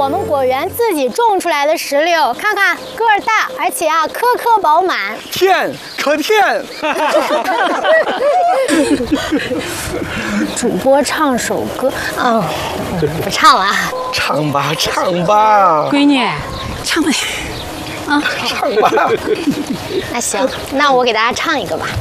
我们果园自己种出来的石榴，看看个儿大，而且啊颗颗饱满。 甜，可甜。 主播唱首歌，不唱了。 唱吧，唱吧。 闺女，唱吧。 唱吧。 那行，那我给大家唱一个吧。